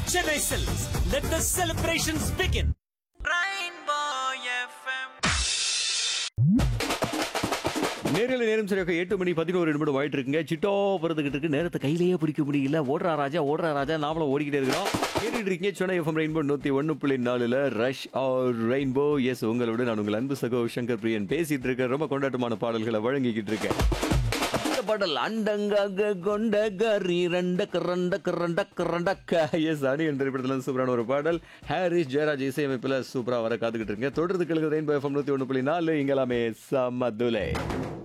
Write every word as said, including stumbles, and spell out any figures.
Chennai Silks. Let the celebrations begin. நேரில் நேரம் சரியாக எட்டு மணி பதினோரு நிமிடம் ஆயிட்டு இருக்குங்க. சிட்டோ பிறந்துகிட்டு இருக்கு. நேரத்தை கையிலேயே பிடிக்க முடியல. ஓடுறா ராஜா ஓடுறா ராஜா நாமளும் ஓடிக்கிட்டே இருக்கிறோம். கேட்டுட்டு இருக்கீங்க சென்னை எஃப்எம் ரெயின்போ நூத்தி ஒன்னு புள்ளி நாலுல ரஷ் ஆர் ரெயின்போ. எஸ், உங்களோட நான் உங்கள் அன்பு சகோ சங்கர் பிரியன் பேசிட்டு இருக்கேன். ரொம்ப கொண்டாட்டமான பாடல்களை வழங்கிக்கிட்டு இருக்கேன். இந்த பாடல் அண்டங்காக கொண்ட கரி ரெண்டக்க ரெண்டக்க ரெண்டக்க ரெண்டக்க. எஸ், அணி என்ற திரைப்படத்துல சூப்பரான ஒரு பாடல். ஹாரிஸ் ஜெயராஜ் இசையமைப்பில் சூப்பரா வர காத்துக்கிட்டு இருக்கீங்க. தொடர்ந்து கேளுங்க ரெயின்போ எஃப்எம் நூத்தி ஒன்னு புள்ளி நாலு. இங்கெல்லாமே சமதுலை.